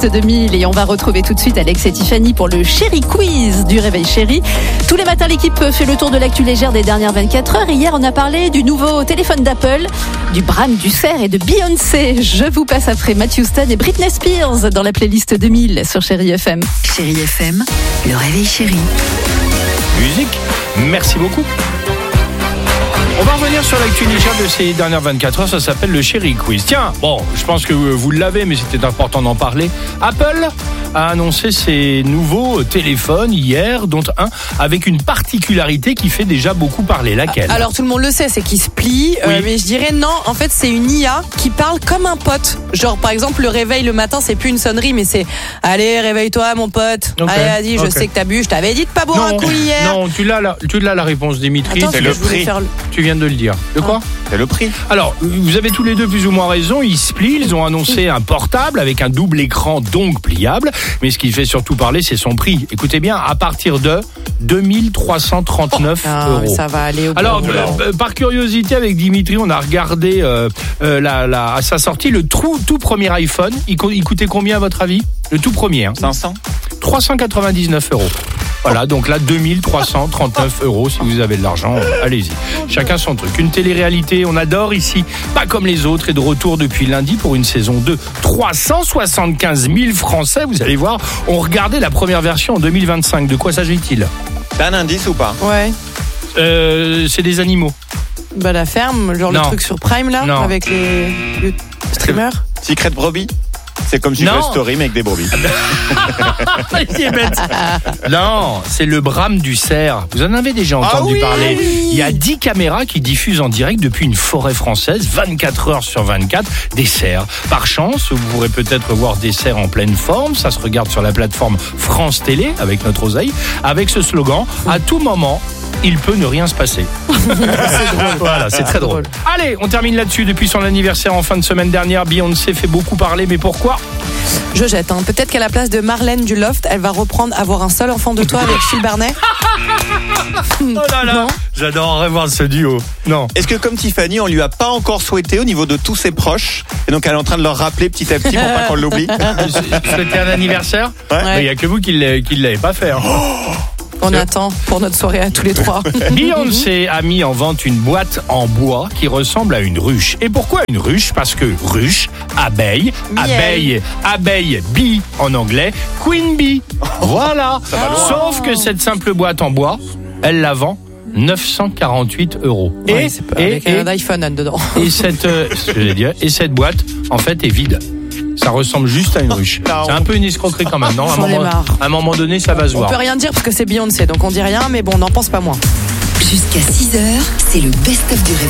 2000 et on va retrouver tout de suite Alex et Tiffany pour le Chéri Quiz du Réveil Chéri. Tous les matins, l'équipe fait le tour de l'actu légère des dernières 24 heures. Et hier, on a parlé du nouveau téléphone d'Apple, du Bram, du cerf et de Beyoncé. Je vous passe après Matthew Stan et Britney Spears dans la playlist 2000 sur Chéri FM. Chéri FM, le Réveil Chéri. Musique, merci beaucoup. On va revenir sur l'actu légère de ces dernières 24 heures, ça s'appelle le Chéri Quiz. Tiens, bon, je pense que vous l'avez, mais c'était important d'en parler. Apple a annoncé ses nouveaux téléphones hier, dont un avec une particularité qui fait déjà beaucoup parler. Laquelle ? Alors tout le monde le sait, c'est qu'il se plie, Oui. mais je dirais non, en fait c'est une IA qui parle comme un pote. Genre par exemple le réveil le matin, c'est plus une sonnerie, mais c'est « Allez, réveille-toi mon pote, Ok, allez vas-y, je ok. sais que t'as bu, je t'avais dit de pas boire un coup hier ». Non, tu l'as la réponse, Dimitri. Attends, C'est je le voulais prix. faire le- Tu viens de le dire. De quoi ? C'est le prix. Alors, vous avez tous les deux plus ou moins raison, ils se plient, ils ont annoncé un portable avec un double écran donc pliable, mais ce qui fait surtout parler, c'est son prix. Écoutez bien, à partir de 2339 Ah, euros. ça va aller au bout. Alors, par curiosité, avec Dimitri, on a regardé à sa sortie le tout premier iPhone. Il coûtait combien à votre avis ? Le tout premier, hein. 500. 399 euros. Voilà, donc là, 2339 euros si vous avez de l'argent, allez-y. Chacun son truc. Une télé-réalité, on adore ici, pas comme les autres, et de retour depuis lundi pour une saison 2. 375 000 Français, vous allez voir, ont regardé la première version en 2025. De quoi s'agit-il ? T'as un indice ou pas ? Ouais, C'est des animaux. bah la ferme, genre Non. le truc sur Prime là, Non. avec les streamers. Secret Brebis ? C'est comme Secret Non. Story, mais avec des brebis. Il est bête. Non, c'est le brame du cerf. Vous en avez déjà entendu oui, parler. oui. Il y a 10 caméras qui diffusent en direct depuis une forêt française, 24 heures sur 24, des cerfs. Par chance, vous pourrez peut-être voir des cerfs en pleine forme. Ça se regarde sur la plateforme France Télé avec notre oseille, avec ce slogan « À tout moment, il peut ne rien se passer ». Voilà, c'est très drôle. Allez, on termine là-dessus. Depuis son anniversaire en fin de semaine dernière, Beyoncé fait beaucoup parler, mais pourquoi ? Je jette, hein. Peut-être qu'à la place de Marlène du Loft, elle va reprendre Avoir un seul enfant de toi avec Phil Barnet. Oh là là, Non. j'adorerais voir ce duo. Non. Est-ce que comme Tiffany, on lui a pas encore souhaité au niveau de tous ses proches, et donc elle est en train de leur rappeler petit à petit pour pas qu'on l'oublie. Souhaiter un anniversaire ? Ouais. Mais il n'y a que vous qui ne l'avez pas fait. Hein. On attend pour notre soirée à tous les trois. Beyoncé a mis en vente une boîte en bois qui ressemble à une ruche. Et pourquoi une ruche ? Parce que ruche, abeille, abeille, bee en anglais, queen bee. Voilà. Sauf que cette simple boîte en bois, elle la vend 948 euros. Ouais, c'est pas avec un iPhone dedans. Et cette, ce que j'allais dire, et cette boîte, en fait, est vide. Ça ressemble juste à une ruche. C'est un peu une escroquerie quand même, non ? J'en ai marre. À un moment donné, ça va se On voir. peut rien dire parce que c'est Beyoncé, donc on dit rien, mais bon, on n'en pense pas moins. Jusqu'à 6h, c'est le best-of du Réveil